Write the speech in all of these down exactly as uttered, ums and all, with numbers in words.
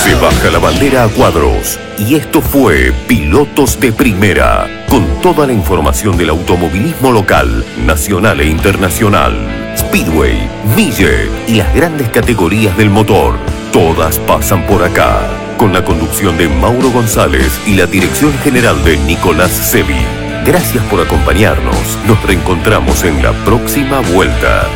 Se baja la bandera a cuadros. Y esto fue Pilotos de Primera, con toda la información del automovilismo local, nacional e internacional. Speedway, Mille y las grandes categorías del motor. Todas pasan por acá. Con la conducción de Mauro González y la dirección general de Nicolás Sevi. Gracias por acompañarnos. Nos reencontramos en la próxima vuelta.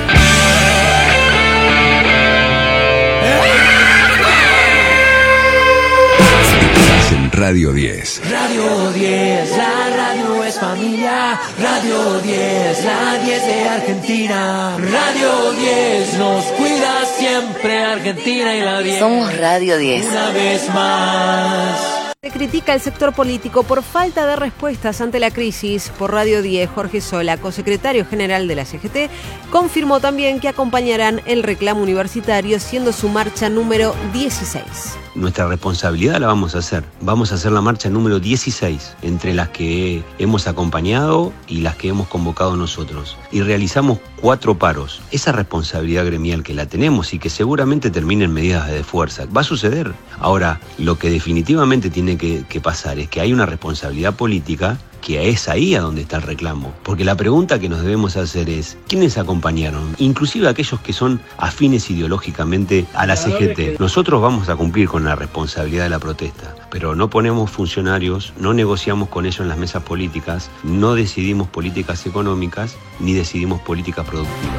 En Radio diez. Radio diez, la radio es familia. Radio diez, la diez de Argentina. Radio diez nos cuida siempre, Argentina y la diez. Somos Radio diez. Una vez más. Se critica el sector político por falta de respuestas ante la crisis. Por Radio diez, Jorge Sola, cosecretario general de la C G T, confirmó también que acompañarán el reclamo universitario, siendo su marcha número dieciséis. Nuestra responsabilidad la vamos a hacer. Vamos a hacer la marcha número dieciséis, entre las que hemos acompañado y las que hemos convocado nosotros. Y realizamos cuatro paros. Esa responsabilidad gremial que la tenemos y que seguramente termine en medidas de fuerza, va a suceder. Ahora, lo que definitivamente tiene que, que pasar es que hay una responsabilidad política, que es ahí a donde está el reclamo. Porque la pregunta que nos debemos hacer es, ¿quiénes acompañaron? Inclusive aquellos que son afines ideológicamente a la C G T. Nosotros vamos a cumplir con la responsabilidad de la protesta, pero no ponemos funcionarios, no negociamos con ellos en las mesas políticas, no decidimos políticas económicas, ni decidimos políticas productivas.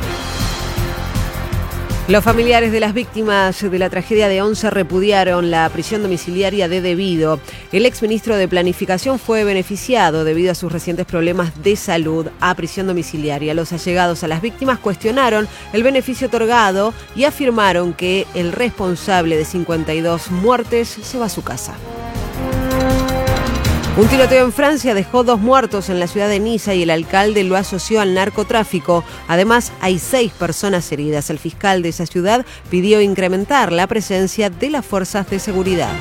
Los familiares de las víctimas de la tragedia de Once repudiaron la prisión domiciliaria de Devido. El exministro de Planificación fue beneficiado debido a sus recientes problemas de salud a prisión domiciliaria. Los allegados a las víctimas cuestionaron el beneficio otorgado y afirmaron que el responsable de cincuenta y dos muertes se va a su casa. Un tiroteo en Francia dejó dos muertos en la ciudad de Niza y el alcalde lo asoció al narcotráfico. Además, hay seis personas heridas. El fiscal de esa ciudad pidió incrementar la presencia de las fuerzas de seguridad.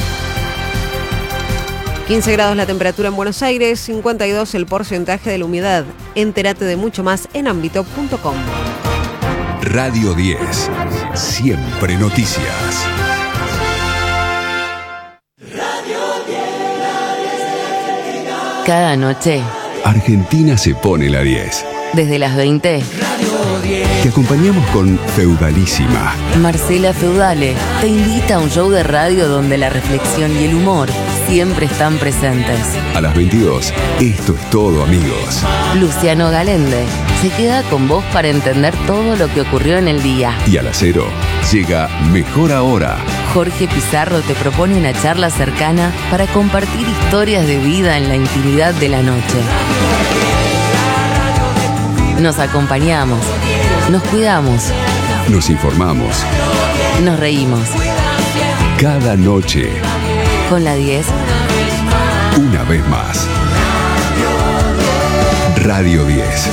quince grados la temperatura en Buenos Aires, cincuenta y dos el porcentaje de la humedad. Entérate de mucho más en ámbito punto com. Radio diez. Siempre noticias. Cada noche, Argentina se pone la diez. desde las veinte, Te acompañamos con Feudalísima. Marcela Feudale te invita a un show de radio donde la reflexión y el humor siempre están presentes. A las veintidós, Esto es todo, amigos. Luciano Galende se queda con vos para entender todo lo que ocurrió en el día. Y a las cero, llega Mejor Ahora. Jorge Pizarro te propone una charla cercana para compartir historias de vida en la intimidad de la noche. Nos acompañamos, nos cuidamos, Nos informamos. nos reímos. Cada noche, Con la diez, una vez más. Radio diez.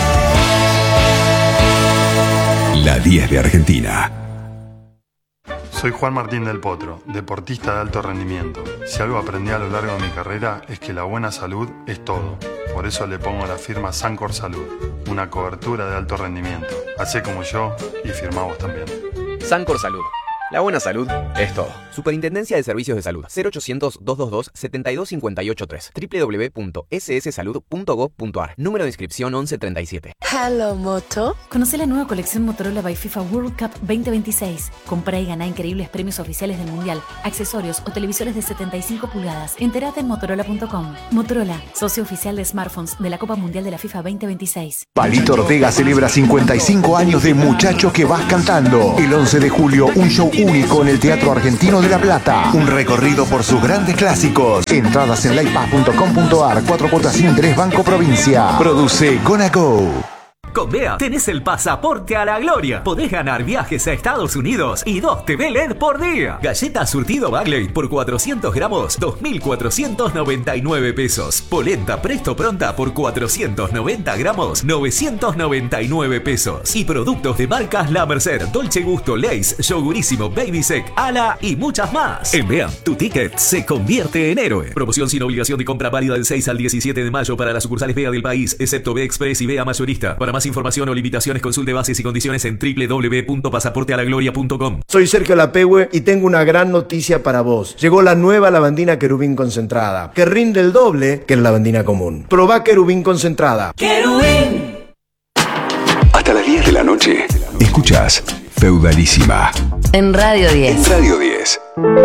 La diez de Argentina. Soy Juan Martín del Potro, deportista de alto rendimiento. Si algo aprendí a lo largo de mi carrera es que la buena salud es todo. Por eso le pongo la firma Sancor Salud, una cobertura de alto rendimiento. Hacé como yo y firmá vos también. Sancor Salud. La buena salud es todo. Superintendencia de Servicios de Salud. cero ochocientos, doscientos veintidós, setenta y dos cincuenta y ocho tres. doble u doble u doble u punto ese ese salud punto gob punto ar. Número de inscripción once treinta y siete. Hello Moto. Conoce la nueva colección Motorola by FIFA World Cup veinte veintiséis. Comprá y ganá increíbles premios oficiales del Mundial, accesorios o televisores de setenta y cinco pulgadas. Entérate en motorola punto com. Motorola, socio oficial de smartphones de la Copa Mundial de la FIFA veinte veintiséis. Palito Ortega celebra cincuenta y cinco años de Muchacho que vas cantando. El once de julio, un show único en el Teatro Argentino de La Plata. Un recorrido por sus grandes clásicos. Entradas en livepaz punto com punto ar. Cuatro cuotas sin interés Banco Provincia. Produce Gonago. Con Bea tenés el pasaporte a la gloria. Podés ganar viajes a Estados Unidos y dos T V L E D por día. Galleta surtido Bagley por cuatrocientos gramos, dos mil cuatrocientos noventa y nueve pesos. Polenta Presto Pronta por cuatrocientos noventa gramos, novecientos noventa y nueve pesos. Y productos de marcas La Merced, Dolce Gusto, Lay's, Yogurísimo, Baby Sec, Ala y muchas más. En Bea, tu ticket se convierte en héroe. Promoción sin obligación de compra válida del seis al diecisiete de mayo para las sucursales Bea del país, excepto Bea Express y Bea Mayorista. Para más más información o limitaciones, consulte bases y condiciones en doble u doble u doble u punto pasaporte a la gloria punto com. Soy Sergio Lapehue y tengo una gran noticia para vos. Llegó la nueva lavandina Querubín concentrada, que rinde el doble que la lavandina común. Probá Querubín concentrada. Querubín. Hasta las diez de la noche. Escuchás Feudalísima. En Radio diez. En Radio diez.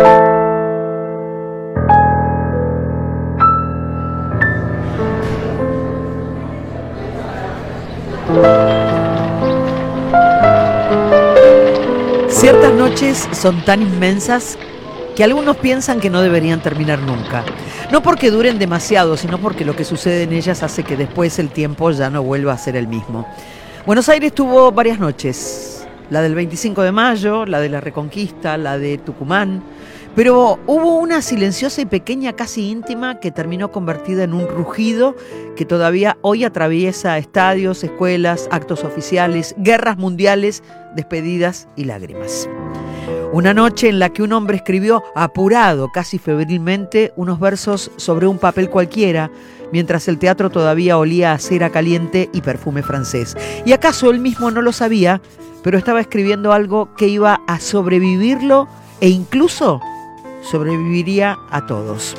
Ciertas noches son tan inmensas que algunos piensan que no deberían terminar nunca. No porque duren demasiado, sino porque lo que sucede en ellas hace que después el tiempo ya no vuelva a ser el mismo. Buenos Aires tuvo varias noches, la del veinticinco de mayo, la de la Reconquista, la de Tucumán, pero hubo una silenciosa y pequeña, casi íntima, que terminó convertida en un rugido que todavía hoy atraviesa estadios, escuelas, actos oficiales, guerras mundiales, despedidas y lágrimas. Una noche en la que un hombre escribió apurado, casi febrilmente, unos versos sobre un papel cualquiera, mientras el teatro todavía olía a cera caliente y perfume francés. Y acaso él mismo no lo sabía, pero estaba escribiendo algo que iba a sobrevivirlo e incluso sobreviviría a todos.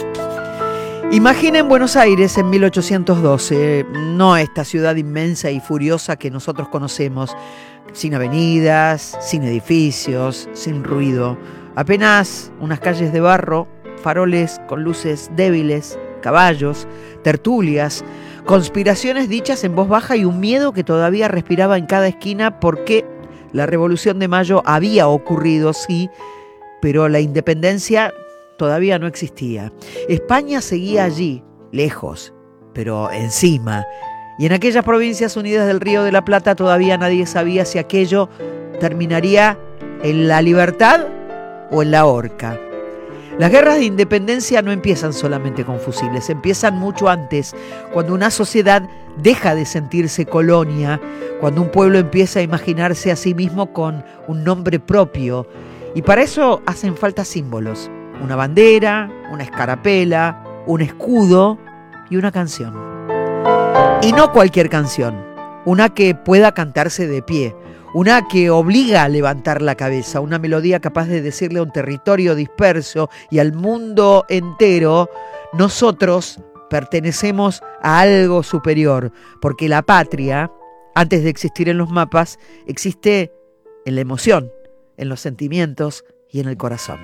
Imaginen Buenos Aires en mil ochocientos doce, no esta ciudad inmensa y furiosa que nosotros conocemos, sin avenidas, sin edificios, sin ruido, apenas unas calles de barro, faroles con luces débiles, caballos, tertulias, conspiraciones dichas en voz baja y un miedo que todavía respiraba en cada esquina porque la Revolución de Mayo había ocurrido, sí, pero la independencia todavía no existía. España seguía allí, lejos, pero encima. Y en aquellas provincias unidas del Río de la Plata todavía nadie sabía si aquello terminaría en la libertad o en la horca. Las guerras de independencia no empiezan solamente con fusiles, empiezan mucho antes, cuando una sociedad deja de sentirse colonia, cuando un pueblo empieza a imaginarse a sí mismo con un nombre propio. Y para eso hacen falta símbolos, una bandera, una escarapela, un escudo y una canción. Y no cualquier canción, una que pueda cantarse de pie, una que obliga a levantar la cabeza, una melodía capaz de decirle a un territorio disperso y al mundo entero, nosotros pertenecemos a algo superior, porque la patria, antes de existir en los mapas, existe en la emoción, en los sentimientos y en el corazón.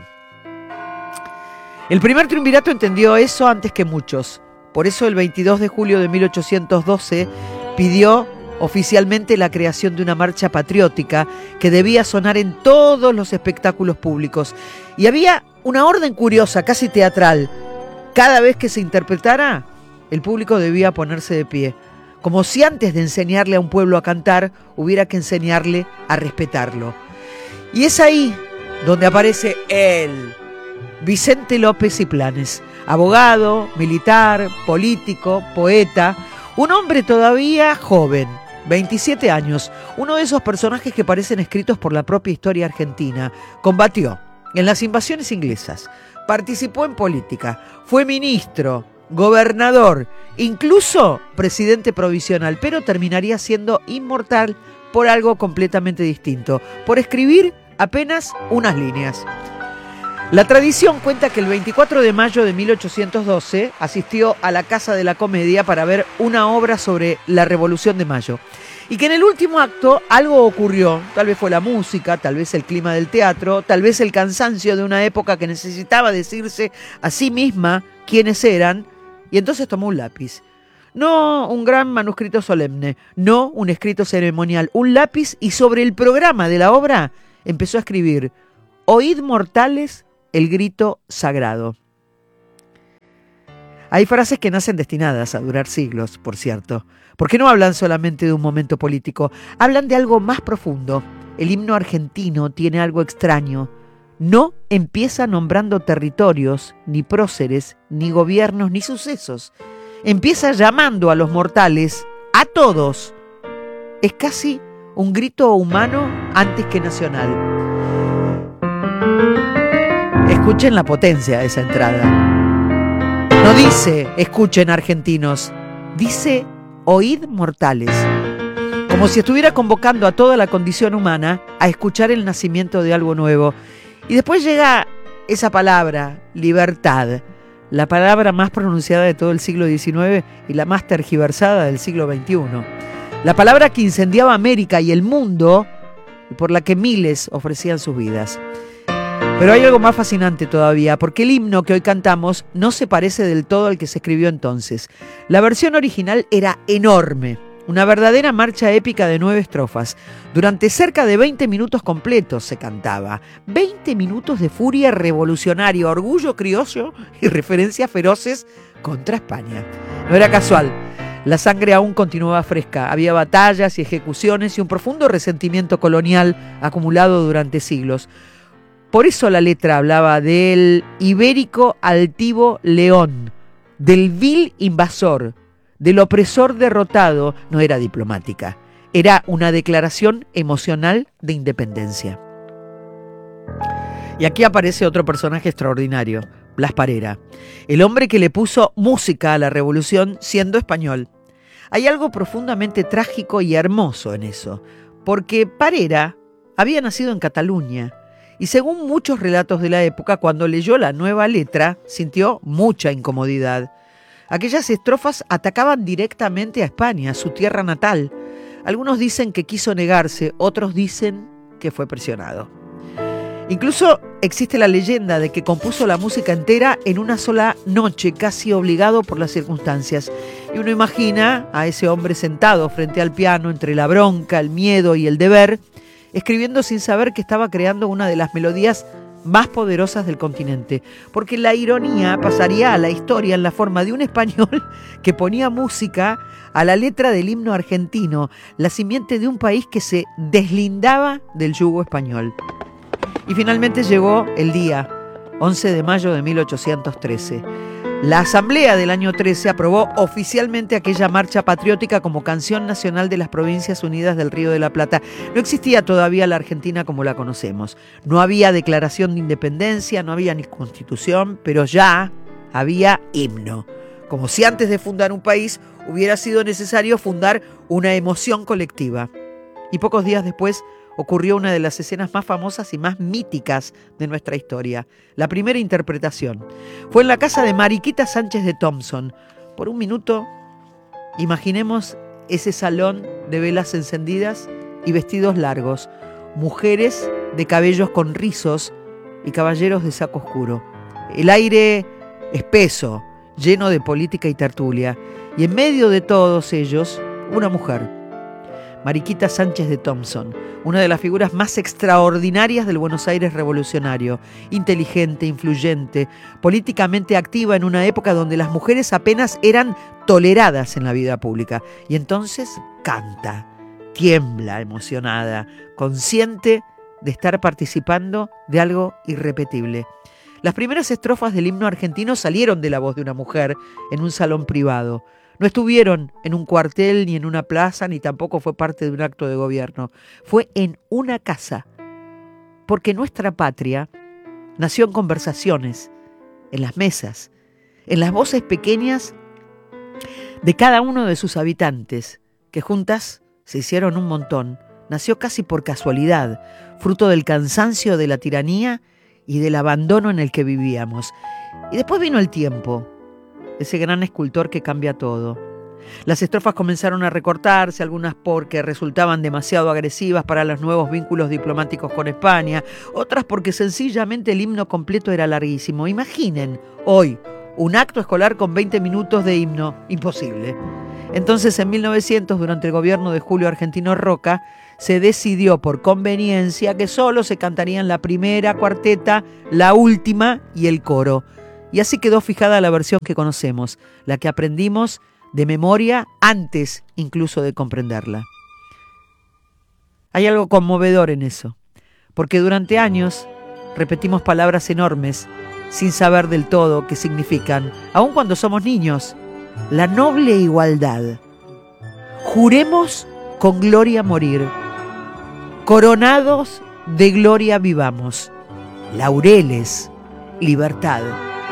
El primer triunvirato entendió eso antes que muchos. Por eso el veintidós de julio de mil ochocientos doce pidió oficialmente la creación de una marcha patriótica que debía sonar en todos los espectáculos públicos. Y había una orden curiosa, casi teatral. Cada vez que se interpretara, el público debía ponerse de pie, como si antes de enseñarle a un pueblo a cantar, hubiera que enseñarle a respetarlo. Y es ahí donde aparece él, Vicente López y Planes, abogado, militar, político, poeta, un hombre todavía joven, veintisiete años, uno de esos personajes que parecen escritos por la propia historia argentina. Combatió en las invasiones inglesas, participó en política, fue ministro, gobernador, incluso presidente provisional, pero terminaría siendo inmortal por algo completamente distinto, por escribir apenas unas líneas. La tradición cuenta que el veinticuatro de mayo de mil ochocientos doce asistió a la Casa de la Comedia para ver una obra sobre la Revolución de Mayo. Y que en el último acto algo ocurrió, tal vez fue la música, tal vez el clima del teatro, tal vez el cansancio de una época que necesitaba decirse a sí misma quiénes eran, y entonces tomó un lápiz. No un gran manuscrito solemne, no un escrito ceremonial, un lápiz, y sobre el programa de la obra empezó a escribir: «Oíd mortales el grito sagrado». Hay frases que nacen destinadas a durar siglos, por cierto, porque no hablan solamente de un momento político, hablan de algo más profundo. El himno argentino tiene algo extraño. No empieza nombrando territorios, ni próceres, ni gobiernos, ni sucesos. Empieza llamando a los mortales, a todos. Es casi un grito humano antes que nacional. Escuchen la potencia de esa entrada. No dice, escuchen argentinos, dice, oíd mortales. como si estuviera convocando a toda la condición humana a escuchar el nacimiento de algo nuevo. Y después llega esa palabra, libertad, la palabra más pronunciada de todo el siglo diecinueve y la más tergiversada del siglo veintiuno. La palabra que incendiaba América y el mundo y por la que miles ofrecían sus vidas. Pero hay algo más fascinante todavía, porque el himno que hoy cantamos no se parece del todo al que se escribió entonces. La versión original era enorme. Una verdadera marcha épica de nueve estrofas. Durante cerca de veinte minutos completos se cantaba. veinte minutos de furia revolucionaria, orgullo criollo y referencias feroces contra España. No era casual. La sangre aún continuaba fresca. Había batallas y ejecuciones y un profundo resentimiento colonial acumulado durante siglos. Por eso la letra hablaba del ibérico altivo león, del vil invasor, del opresor derrotado. No era diplomática, era una declaración emocional de independencia. Y aquí aparece otro personaje extraordinario, Blas Parera, el hombre que le puso música a la revolución siendo español. Hay algo profundamente trágico y hermoso en eso, porque Parera había nacido en Cataluña y según muchos relatos de la época, cuando leyó la nueva letra, sintió mucha incomodidad. Aquellas estrofas atacaban directamente a España, su tierra natal. Algunos dicen que quiso negarse, otros dicen que fue presionado. Incluso existe la leyenda de que compuso la música entera en una sola noche, casi obligado por las circunstancias. Y uno imagina a ese hombre sentado frente al piano entre la bronca, el miedo y el deber, escribiendo sin saber que estaba creando una de las melodías más poderosas del continente, porque la ironía pasaría a la historia en la forma de un español que ponía música a la letra del himno argentino, la simiente de un país que se deslindaba del yugo español. Y finalmente llegó el día, once de mayo de mil ochocientos trece. La Asamblea del año trece aprobó oficialmente aquella marcha patriótica como canción nacional de las Provincias Unidas del Río de la Plata. No existía todavía la Argentina como la conocemos. No había declaración de independencia, no había ni constitución, pero ya había himno. Como si antes de fundar un país hubiera sido necesario fundar una emoción colectiva. Y pocos días después ocurrió una de las escenas más famosas y más míticas de nuestra historia. La primera interpretación fue en la casa de Mariquita Sánchez de Thompson. Por un minuto, imaginemos ese salón de velas encendidas y vestidos largos, mujeres de cabellos con rizos y caballeros de saco oscuro. El aire espeso, lleno de política y tertulia, y en medio de todos ellos, una mujer. Mariquita Sánchez de Thompson, una de las figuras más extraordinarias del Buenos Aires revolucionario, inteligente, influyente, políticamente activa en una época donde las mujeres apenas eran toleradas en la vida pública. Y entonces canta, tiembla emocionada, consciente de estar participando de algo irrepetible. Las primeras estrofas del himno argentino salieron de la voz de una mujer en un salón privado. No estuvieron en un cuartel ni en una plaza, ni tampoco fue parte de un acto de gobierno. Fue en una casa, porque nuestra patria nació en conversaciones, en las mesas, en las voces pequeñas de cada uno de sus habitantes, que juntas se hicieron un montón. Nació casi por casualidad, fruto del cansancio de la tiranía y del abandono en el que vivíamos. Y después vino el tiempo, ese gran escultor que cambia todo. Las estrofas comenzaron a recortarse, algunas porque resultaban demasiado agresivas para los nuevos vínculos diplomáticos con España, otras porque sencillamente el himno completo era larguísimo. Imaginen, hoy, un acto escolar con veinte minutos de himno, imposible. Entonces, en mil novecientos, durante el gobierno de Julio Argentino Roca, se decidió por conveniencia que solo se cantarían la primera cuarteta, la última y el coro. Y así quedó fijada la versión que conocemos, la que aprendimos de memoria antes incluso de comprenderla. Hay algo conmovedor en eso, porque durante años repetimos palabras enormes sin saber del todo qué significan, aun cuando somos niños. La noble igualdad. Juremos con gloria morir. Coronados de gloria vivamos. Laureles, libertad.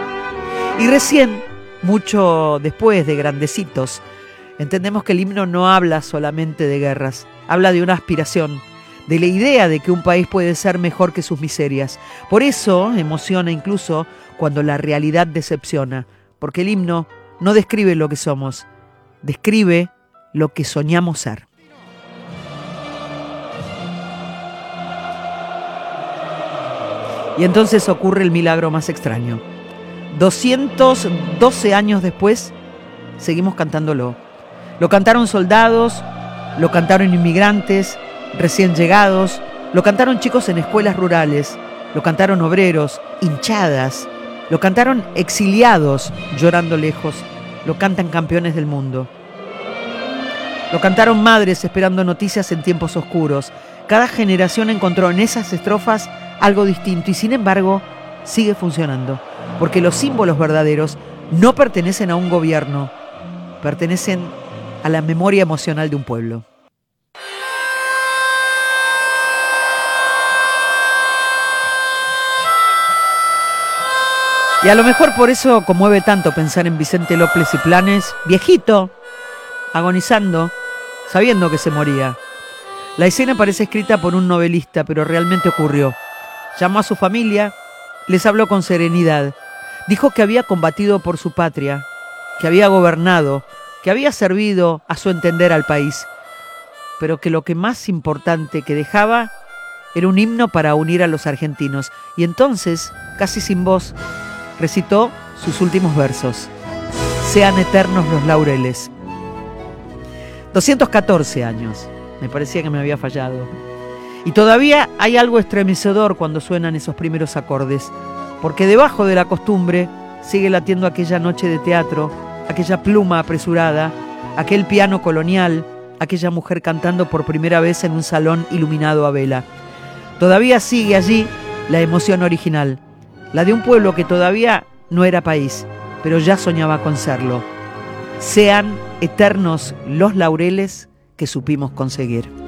Y recién, mucho después de grandecitos, entendemos que el himno no habla solamente de guerras, habla de una aspiración, de la idea de que un país puede ser mejor que sus miserias. Por eso emociona incluso cuando la realidad decepciona, porque el himno no describe lo que somos, describe lo que soñamos ser. Y entonces ocurre el milagro más extraño. doscientos doce años después, seguimos cantándolo. Lo cantaron soldados, lo cantaron inmigrantes, recién llegados, lo cantaron chicos en escuelas rurales, lo cantaron obreros, hinchadas, lo cantaron exiliados llorando lejos, lo cantan campeones del mundo. Lo cantaron madres esperando noticias en tiempos oscuros. Cada generación encontró en esas estrofas algo distinto y sin embargo sigue funcionando, porque los símbolos verdaderos no pertenecen a un gobierno, pertenecen a la memoria emocional de un pueblo. Y a lo mejor por eso conmueve tanto pensar en Vicente López y Planes, viejito, agonizando, sabiendo que se moría. La escena parece escrita por un novelista, pero realmente ocurrió. Llamó a su familia, les habló con serenidad, dijo que había combatido por su patria, que había gobernado, que había servido a su entender al país, pero que lo que más importante que dejaba era un himno para unir a los argentinos. Y entonces, casi sin voz, recitó sus últimos versos. Sean eternos los laureles. doscientos catorce años. Me parecía que me había fallado. Y todavía hay algo estremecedor cuando suenan esos primeros acordes, porque debajo de la costumbre sigue latiendo aquella noche de teatro, aquella pluma apresurada, aquel piano colonial, aquella mujer cantando por primera vez en un salón iluminado a vela. Todavía sigue allí la emoción original, la de un pueblo que todavía no era país, pero ya soñaba con serlo. Sean eternos los laureles que supimos conseguir.